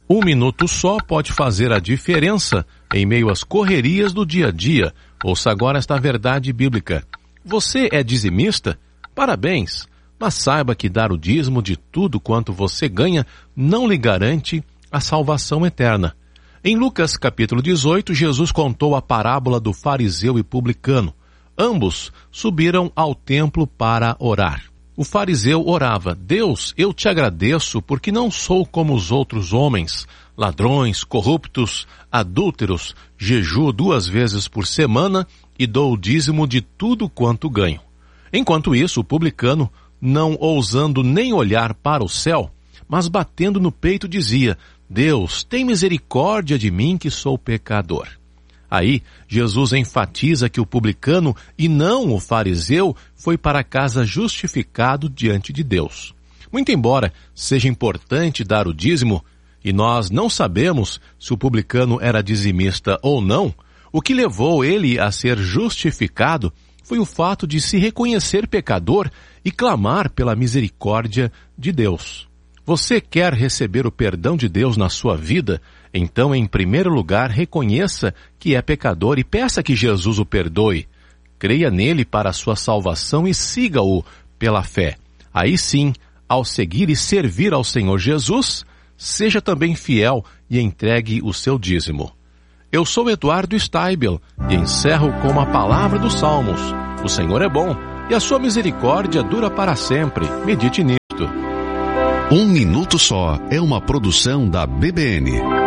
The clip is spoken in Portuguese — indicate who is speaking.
Speaker 1: Um minuto só pode fazer a diferença em meio às correrias do dia a dia. Ouça agora esta verdade bíblica. Você é dizimista? Parabéns! Mas saiba que dar o dízimo de tudo quanto você ganha não lhe garante a salvação eterna. Em Lucas capítulo 18, Jesus contou a parábola do fariseu e publicano. Ambos subiram ao templo para orar. O fariseu orava: Deus, eu te agradeço porque não sou como os outros homens, ladrões, corruptos, adúlteros, jejuo 2 vezes por semana e dou o dízimo de tudo quanto ganho. Enquanto isso, o publicano, não ousando nem olhar para o céu, mas batendo no peito, dizia: Deus, tem misericórdia de mim que sou pecador. Aí, Jesus enfatiza que o publicano e não o fariseu foi para casa justificado diante de Deus. Muito embora seja importante dar o dízimo, e nós não sabemos se o publicano era dizimista ou não, o que levou ele a ser justificado foi o fato de se reconhecer pecador e clamar pela misericórdia de Deus. Você quer receber o perdão de Deus na sua vida? Então, em primeiro lugar, reconheça que é pecador e peça que Jesus o perdoe. Creia nele para a sua salvação e siga-o pela fé. Aí sim, ao seguir e servir ao Senhor Jesus, seja também fiel e entregue o seu dízimo. Eu sou Eduardo Steibel e encerro com a palavra dos Salmos. O Senhor é bom e a sua misericórdia dura para sempre. Medite nisto.
Speaker 2: Um Minuto Só é uma produção da BBN.